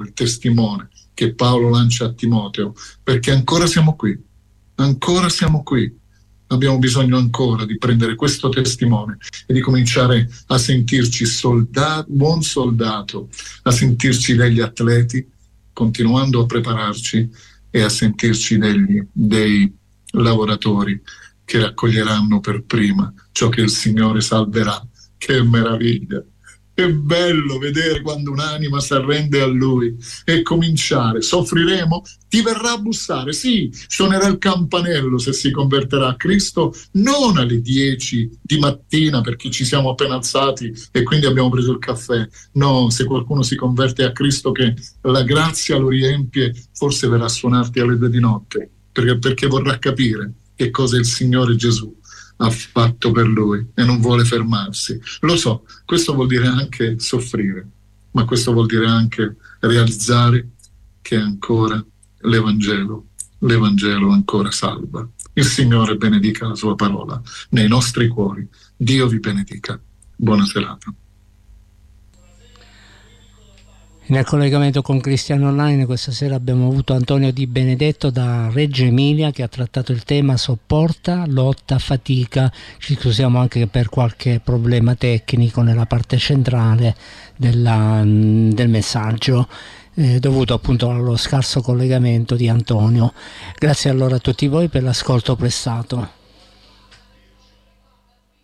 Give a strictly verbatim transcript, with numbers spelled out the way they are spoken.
quel testimone che Paolo lancia a Timoteo, perché ancora siamo qui, ancora siamo qui. Abbiamo bisogno ancora di prendere questo testimone e di cominciare a sentirci soldato, buon soldato, a sentirci degli atleti, continuando a prepararci, e a sentirci degli, dei lavoratori che raccoglieranno per prima ciò che il Signore salverà. Che meraviglia! È bello vedere quando un'anima si arrende a Lui e cominciare. Soffriremo? Ti verrà a bussare, sì, suonerà il campanello se si converterà a Cristo, non alle dieci di mattina perché ci siamo appena alzati e quindi abbiamo preso il caffè. No, se qualcuno si converte a Cristo, che la grazia lo riempie, forse verrà a suonarti alle due di notte, perché, perché vorrà capire che cosa il Signore Gesù ha fatto per lui e non vuole fermarsi. Lo so, questo vuol dire anche soffrire, ma questo vuol dire anche realizzare che ancora l'Evangelo, l'Evangelo ancora salva. Il Signore benedica la sua parola nei nostri cuori. Dio vi benedica. Buona serata. Nel collegamento con Cristiano Online questa sera abbiamo avuto Antonio Di Benedetto da Reggio Emilia, che ha trattato il tema sopporta, lotta, fatica. Ci scusiamo anche per qualche problema tecnico nella parte centrale della, del messaggio, eh, dovuto appunto allo scarso collegamento di Antonio. Grazie allora a tutti voi per l'ascolto prestato.